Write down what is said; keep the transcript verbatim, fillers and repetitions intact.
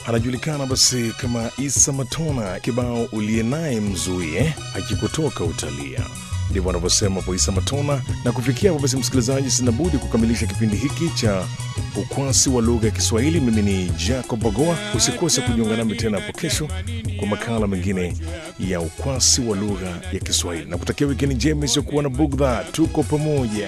anajulikana basi kama Isa Matona, kibao uliye naye mzuie akikutoka utalia. Ndivyo anavyosema po Isa Matona. Na kufikia hapo basi, msikilizaji, sina budi kukamilisha kipindi hiki cha ukwasi wa lugha ya Kiswahili. Mimi ni Jacob Bagoa. Usikose kujiunga nami tena hapo kesho kwa makala mengine ya ukwasi wa lugha ya Kiswahili. Na kutakia wikendi njema isiyokuwa na bugdha. Tuko pamoja.